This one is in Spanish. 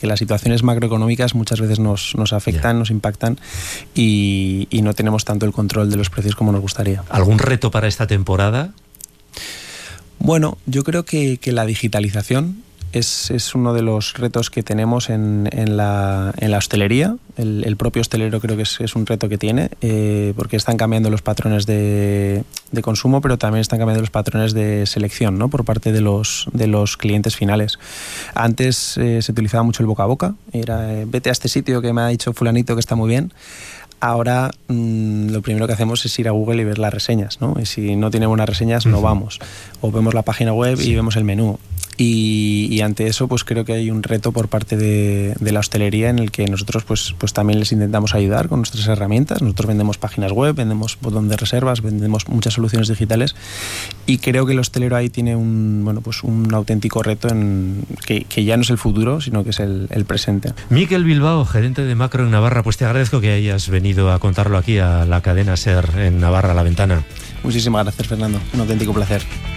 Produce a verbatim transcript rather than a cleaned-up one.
que las situaciones macroeconómicas muchas veces nos, nos afectan, yeah. nos impactan y, y no tenemos tanto el control de los precios como nos gustaría. ¿Algún reto para esta temporada? Bueno, yo creo que, que la digitalización es, es uno de los retos que tenemos en, en, la, en la hostelería. El, el propio hostelero creo que es, es un reto que tiene, eh, porque están cambiando los patrones de, de consumo, pero también están cambiando los patrones de selección, ¿no? Por parte de los, de los clientes finales. Antes eh, se utilizaba mucho el boca a boca, era eh, vete a este sitio que me ha dicho fulanito que está muy bien. Ahora mmm, lo primero que hacemos es ir a Google y ver las reseñas, ¿no? Y si no tiene buenas reseñas, uh-huh. no vamos. O vemos la página web sí. y vemos el menú. Y, y ante eso pues creo que hay un reto por parte de, de la hostelería en el que nosotros pues, pues también les intentamos ayudar con nuestras herramientas. Nosotros vendemos páginas web, vendemos botón de reservas, vendemos muchas soluciones digitales y creo que el hostelero ahí tiene un, bueno, pues un auténtico reto en, que, que ya no es el futuro, sino que es el, el presente. Mikel Bilbao, gerente de Macro en Navarra, pues te agradezco que hayas venido a contarlo aquí a la cadena SER en Navarra, La Ventana. Muchísimas gracias, Fernando. Un auténtico placer.